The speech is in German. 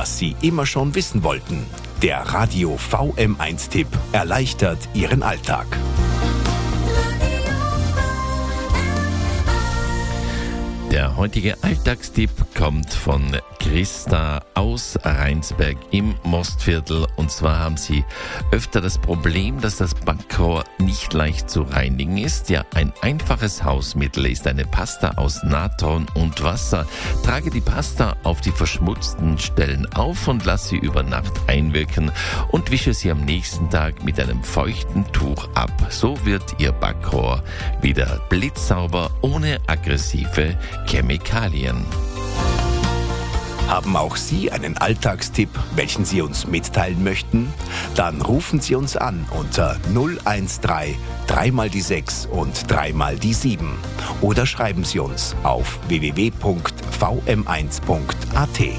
was Sie immer schon wissen wollten. Der Radio VM1-Tipp erleichtert Ihren Alltag. Der heutige Alltagstipp kommt von Christa aus Rheinsberg im Mostviertel. Und zwar haben sie öfter das Problem, dass das Backrohr nicht leicht zu reinigen ist. Ja, ein einfaches Hausmittel ist eine Pasta aus Natron und Wasser. Trage die Pasta auf die verschmutzten Stellen auf und lasse sie über Nacht einwirken und wische sie am nächsten Tag mit einem feuchten Tuch ab. So wird Ihr Backrohr wieder blitzsauber, ohne aggressive Chemikalien. Haben auch Sie einen Alltagstipp, welchen Sie uns mitteilen möchten? Dann rufen Sie uns an unter 013 3 mal die 6 und 3 mal die 7 oder schreiben Sie uns auf www.vm1.at.